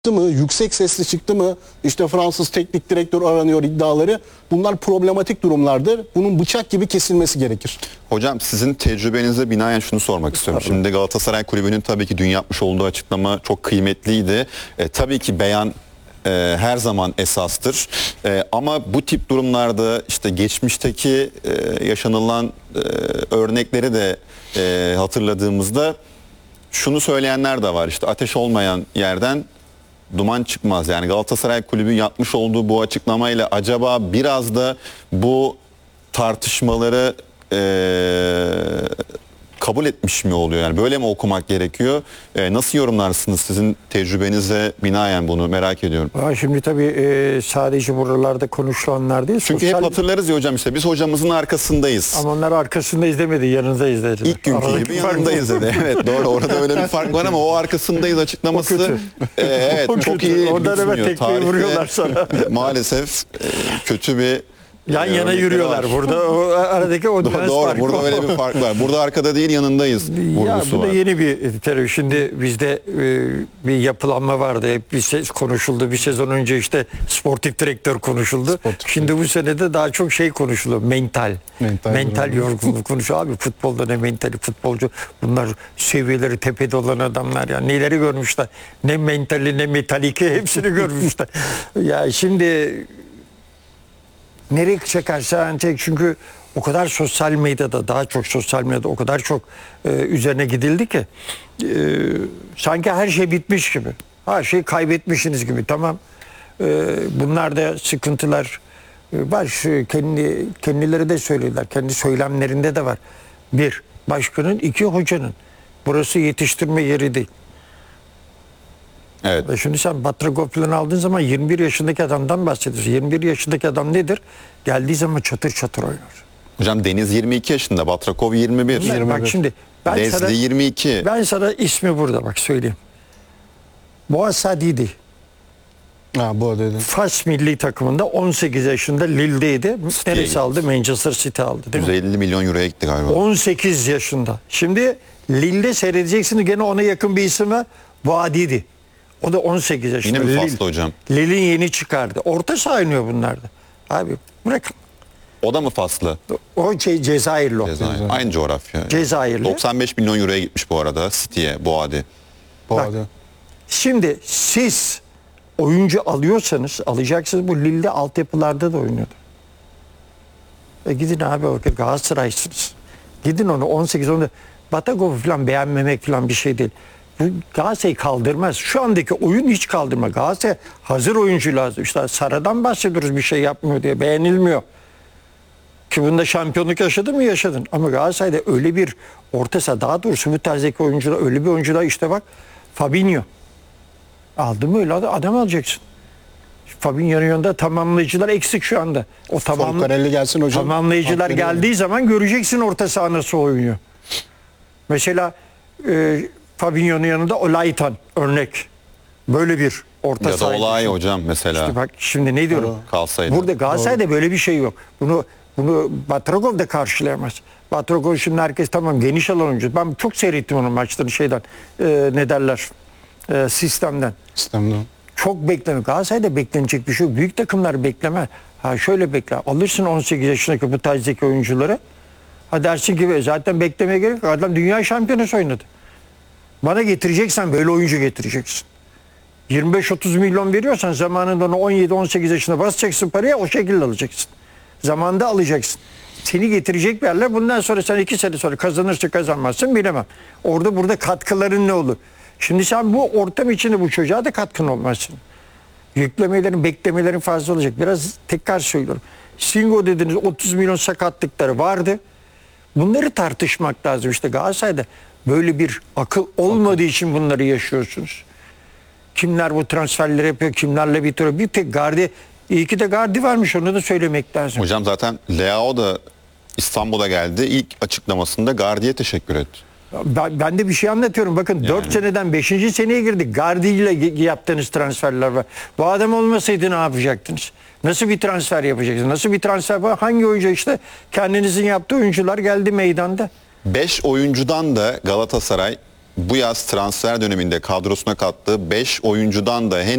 mı, yüksek sesli çıktı mı, işte Fransız teknik direktör aranıyor iddiaları, bunlar problematik durumlardır. Bunun bıçak gibi kesilmesi gerekir. Hocam sizin tecrübenize binaen şunu sormak istiyorum. Şimdi Galatasaray Kulübü'nün tabii ki dün yapmış olduğu açıklama çok kıymetliydi. Tabii ki beyan her zaman esastır. Ama bu tip durumlarda işte geçmişteki yaşanılan örnekleri de hatırladığımızda şunu söyleyenler de var. İşte ateş olmayan yerden duman çıkmaz. Yani Galatasaray Kulübü yapmış olduğu bu açıklamayla acaba biraz da bu tartışmaları kabul etmiş mi oluyor? Yani böyle mi okumak gerekiyor? Nasıl yorumlarsınız sizin tecrübenize binaen, bunu merak ediyorum. Şimdi tabii sadece buralarda konuşulanlar değil. Çünkü hep hatırlarız ya hocam, işte biz hocamızın arkasındayız. Ama onlar arkasındayız demedi, yanındayız dedi. İlk günkü gibi yanındayız dedi. Evet doğru, orada öyle bir fark var ama o arkasındayız açıklaması evet çok iyi Oradan evet tekmeyi vuruyorlar sana. Maalesef kötü bir yan yana yürüyorlar var. Burada. O aradaki o doğru, burada öyle bir fark var. Burada arkada değil, yanındayız vurgusu bu da var. yeni bir terör. Şimdi bizde bir yapılanma vardı. Hep bir ses konuşuldu. Bir sezon önce işte sportif direktör konuşuldu. Şimdi bu senede daha çok şey konuşuluyor. Mental yorgunluk konuşuyor. Abi futbolda ne mentali, futbolcu bunlar seviyeleri tepede olan adamlar ya. Neleri görmüşler. Ne mentali ne metaliki hepsini görmüşler. Ya şimdi nereye çekersen çek, çünkü o kadar sosyal medyada, daha çok sosyal medyada o kadar çok üzerine gidildi ki sanki her şey bitmiş gibi. Her şeyi kaybetmişsiniz gibi. Tamam. Bunlar da sıkıntılar var. Kendileri de söylüyorlar. Kendi söylemlerinde de var. Bir, başkanın, iki, hocanın. Burası yetiştirme yeri değil. Evet. Şimdi sen Batragov falan aldığın zaman 21 yaşındaki adamdan bahsediyorsun. 21 yaşındaki adam nedir? Geldiği zaman çatır çatır oynar. Hocam Deniz 22 yaşında, Batrakov 21. Bak şimdi Dezli 22. Ben sana ismi burada bak söyleyeyim. Boğaz Sadidi. Bu dedi. Fas milli takımında 18 yaşında Lille'deydi. Neresi aldı? Manchester City aldı değil mi? 150 milyon euroya gitti galiba. 18 yaşında. Şimdi Lille'de seyredeceksiniz, gene ona yakın bir isim var. Boadidi. O da 18 yaşında. Yine mi Faslı hocam? Lille'in yeni çıkardı. Orta saha oynuyor bunlarda. Abi bırak. O da mı Faslı? O Cezayirli. Cezayir. Aynı coğrafya. Cezayirli. 95 milyon euroya gitmiş bu arada City'ye Boadi. Şimdi siz oyuncu alıyorsanız, alacaksınız, bu Lille'de altyapılarda da oynuyordu. Gidin abi, bakın Galatasaray'sınız. Gidin onu 18-10'da Batagov'u falan beğenmemek falan bir şey değil. Bu Galatasaray'ı kaldırmaz. Şu andaki oyun hiç kaldırmaz. Galatasaray hazır oyuncu lazım. İşte Sara'dan bahsediyoruz, bir şey yapmıyor diye, beğenilmiyor. Ki bunda şampiyonluk yaşadın mı? Yaşadın. Ama Galatasaray'da öyle bir orta saha, daha doğrusu bu tarzdaki oyuncular, öyle bir oyuncular, işte bak Fabinho. Aldın mı öyle adam alacaksın. Fabinho'nun yanında tamamlayıcılar eksik şu anda. O gelsin hocam. Tamamlayıcılar geldiği zaman göreceksin orta saha nasıl oynuyor. Mesela Fabinho'nun yanında Olaytan örnek. Böyle bir orta saha. Ya da Olay hocam mesela. İşte bak şimdi ne diyorum? Kalsaydı. Burada Galatasaray'da böyle bir şey yok. Bunu Batragov da karşılayamaz. Batragov şimdi herkes tamam geniş alan oyuncu. Ben çok seyrettim onun maçlarını şeyden. Ne derler? Sistemden. Çok bekleniyor. Galatasaray'da beklenecek bir şey yok. Büyük takımlar beklemez. Şöyle bekle. Alırsın 18 yaşındaki bu tarzdaki oyuncuları. Dersin ki zaten beklemeye gerek yok. Adam dünya şampiyonası oynadı. Bana getireceksen böyle oyuncu getireceksin. 25-30 milyon veriyorsan zamanında onu 17-18 yaşında basacaksın paraya, o şekilde alacaksın. Zamanında alacaksın. Seni getirecek bir yerler. Bundan sonra sen 2 sene sonra kazanırsın kazanmazsın bilemem. Orada burada katkıların ne olur? Şimdi sen bu ortam içinde bu çocuğa da katkın olmazsın. Yüklemelerin, beklemelerin fazla olacak. Biraz tekrar söylüyorum. Singo dediniz, 30 milyon sakatlıkları vardı. Bunları tartışmak lazım. İşte Galatasaray'da böyle bir akıl olmadığı için bunları yaşıyorsunuz. Kimler bu transferleri yapıyor, kimlerle bitiriyor. Bir tek Gardi, iyi ki de Gardi varmış, onu da söylemek lazım. Hocam zaten Leao da İstanbul'a geldi. İlk açıklamasında Gardi'ye teşekkür etti. Ben de bir şey anlatıyorum. Bakın 4 seneden 5. seneye girdik. Gardi ile yaptığınız transferler var. Bu adam olmasaydı ne yapacaktınız? Nasıl bir transfer yapacaksınız? Nasıl bir transfer var? Hangi oyuncu işte kendinizin yaptığı oyuncular geldi meydanda. 5 oyuncudan da Galatasaray bu yaz transfer döneminde kadrosuna kattığı 5 oyuncudan da henüz